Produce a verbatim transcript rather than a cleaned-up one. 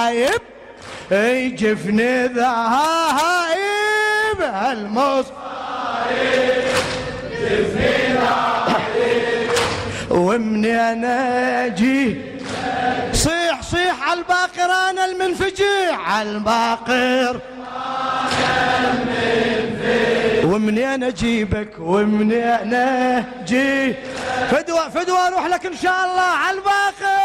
هايب جفني ذهايب هالمصايب جفني ذهايب ومنين اجي صيح صيح على الباقر انا المنفجع على الباقر انا المنفجع ومنين اجيبك ومنين اجي فدوى فدوى اروح لك ان شاء الله على الباقر.